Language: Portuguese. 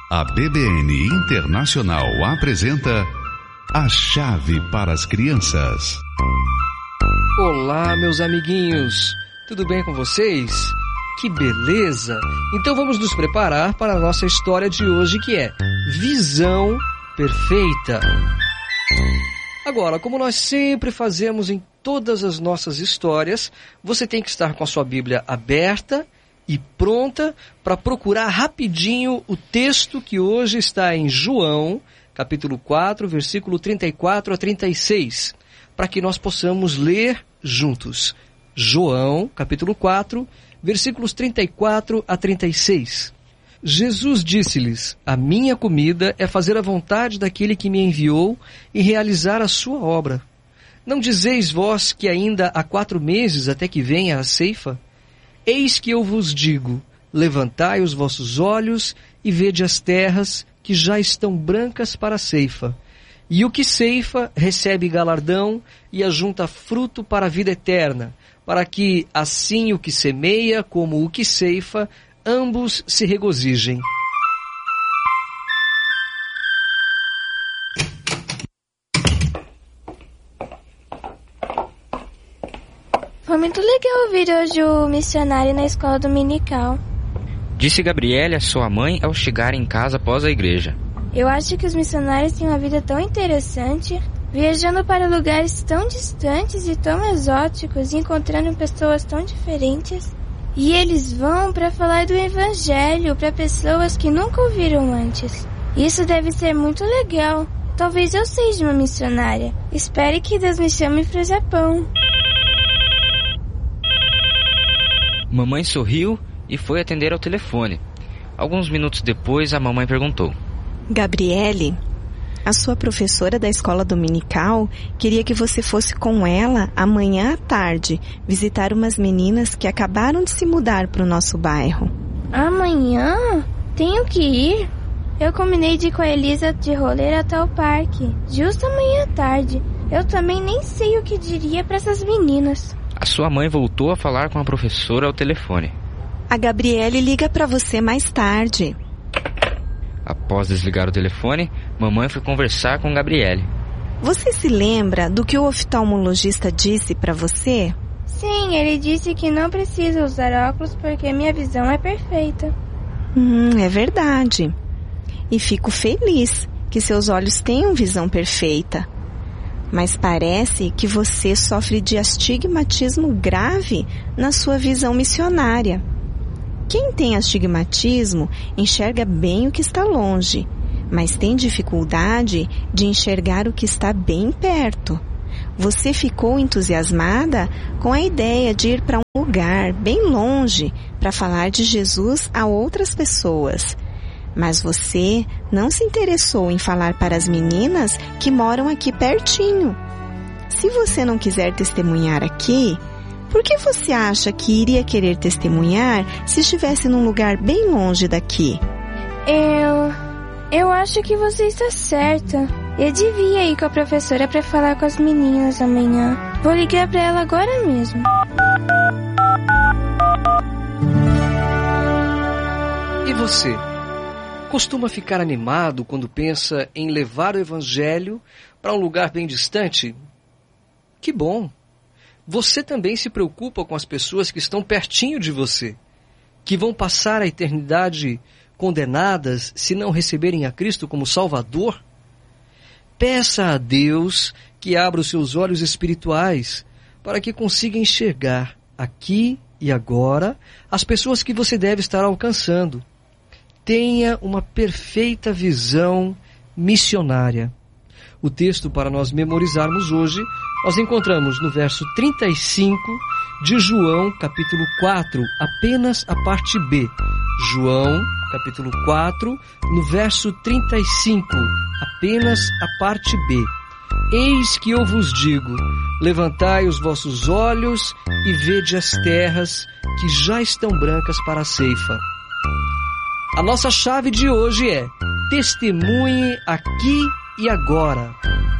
A BBN Internacional apresenta A Chave para as Crianças. Olá, meus amiguinhos, tudo bem com vocês? Que beleza! Então vamos nos preparar para a nossa história de hoje, que é Visão Perfeita. Agora, como nós sempre fazemos em todas as nossas histórias, você tem que estar com a sua Bíblia aberta e pronta para procurar rapidinho o texto que hoje está em João, capítulo 4, versículo 34 a 36, para que nós possamos ler juntos. João, capítulo 4, versículos 34 a 36. Jesus disse-lhes: a minha comida é fazer a vontade daquele que me enviou e realizar a sua obra. Não dizeis vós que ainda há 4 meses até que venha a ceifa? Eis que eu vos digo, levantai os vossos olhos e vede as terras que já estão brancas para a ceifa. E o que ceifa recebe galardão e ajunta fruto para a vida eterna, para que assim o que semeia como o que ceifa, ambos se regozijem. Foi muito legal ouvir hoje o missionário na escola dominical. Disse Gabriele a sua mãe ao chegar em casa após a igreja. Eu acho que os missionários têm uma vida tão interessante, viajando para lugares tão distantes e tão exóticos, e encontrando pessoas tão diferentes. E eles vão para falar do evangelho para pessoas que nunca ouviram antes. Isso deve ser muito legal. Talvez eu seja uma missionária. Espere que Deus me chame para o Japão. Mamãe sorriu e foi atender ao telefone. Alguns minutos depois, a mamãe perguntou: Gabriele, a sua professora da escola dominical queria que você fosse com ela amanhã à tarde visitar umas meninas que acabaram de se mudar para o nosso bairro. Amanhã? Tenho que ir? Eu combinei de ir com a Elisa de rolê até o parque, justo amanhã à tarde. Eu também nem sei o que diria para essas meninas. A sua mãe voltou a falar com a professora ao telefone. A Gabriele liga para você mais tarde. Após desligar o telefone, mamãe foi conversar com Gabriele. Você se lembra do que o oftalmologista disse para você? Sim, ele disse que não precisa usar óculos porque minha visão é perfeita. É verdade. E fico feliz que seus olhos tenham visão perfeita. Mas parece que você sofre de astigmatismo grave na sua visão missionária. Quem tem astigmatismo enxerga bem o que está longe, mas tem dificuldade de enxergar o que está bem perto. Você ficou entusiasmada com a ideia de ir para um lugar bem longe para falar de Jesus a outras pessoas. Mas você não se interessou em falar para as meninas que moram aqui pertinho. Se você não quiser testemunhar aqui, por que você acha que iria querer testemunhar se estivesse num lugar bem longe daqui? Eu acho que você está certa. Eu devia ir com a professora para falar com as meninas amanhã. Vou ligar para ela agora mesmo. E você? Costuma ficar animado quando pensa em levar o evangelho para um lugar bem distante? Que bom! Você também se preocupa com as pessoas que estão pertinho de você, que vão passar a eternidade condenadas se não receberem a Cristo como Salvador? Peça a Deus que abra os seus olhos espirituais para que consiga enxergar aqui e agora as pessoas que você deve estar alcançando. Tenha uma perfeita visão missionária. O texto para nós memorizarmos hoje, nós encontramos no verso 35 de João, capítulo 4, apenas a parte B. João, capítulo 4, no verso 35, apenas a parte B. Eis que eu vos digo, levantai os vossos olhos e vede as terras que já estão brancas para a ceifa. A nossa chave de hoje é: testemunhe aqui e agora.